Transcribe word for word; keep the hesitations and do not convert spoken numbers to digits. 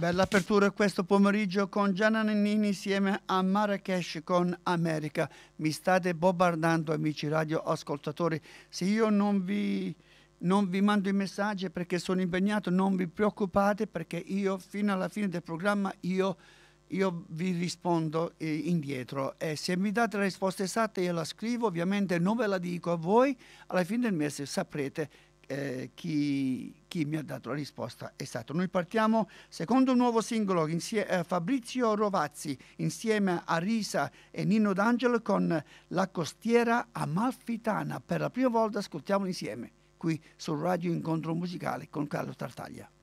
Bella apertura questo pomeriggio con Gianna Nannini insieme a Marrakesh con America. Mi state bombardando, amici radio ascoltatori. Se io non vi, non vi mando i messaggi perché sono impegnato, non vi preoccupate, perché io fino alla fine del programma io, io vi rispondo eh, indietro. E se mi date la risposta esatta io la scrivo, ovviamente non ve la dico a voi, alla fine del mese saprete Eh, chi, chi mi ha dato la risposta esatta. Noi partiamo secondo un nuovo singolo insieme a Fabrizio Rovazzi insieme a Risa e Nino D'Angelo con La costiera amalfitana. Per la prima volta ascoltiamo insieme qui sul Radio Incontro Musicale con Carlo Tartaglia.